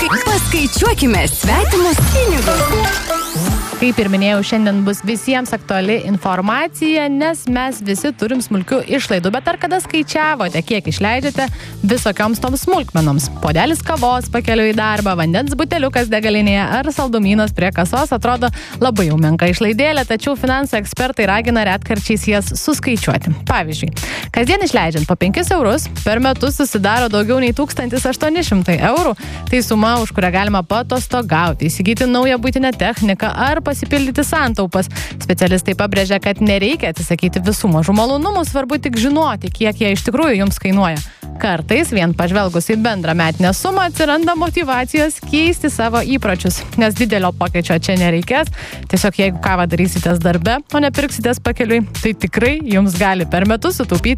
Paskaičiuokime svetimus pinigus. Kaip ir minėjau, šiandien bus visiems aktuali informacija, nes mes visi turim smulkių išlaidų. Bet ar kada skaičiavote, kiek išleidžiate visokioms toms smulkmenoms? Puodelis kavos pakeliui į darbą, vandens buteliukas degalinėje ar saldumynas prie kasos atrodo labai jau menka išlaidėlė, tačiau finansų ekspertai ragina retkarčiais jas suskaičiuoti. Pavyzdžiui, kasdien išleidžiant po 5 eurus, per metus susidaro daugiau nei 1800 eurų. Tai suma, už kurią galima paatostogauti, įsigyti naują buitinę techniką ar pasipildyti santaupas. Specialistai pabrėžia, kad nereikia atsisakyti visų mažų malonumų, svarbu tik žinoti, kiek jie iš tikrųjų jums kainuoja. Kartais, vien pažvelgus į bendrą metinę sumą, atsiranda motyvacijos keisti savo įpročius, nes didelio pokyčio čia nereikės. Tiesiog jeigu kavą darysitės darbe, o ne pirksitės pakeliui, tai tikrai jums gali per metus sutaupyti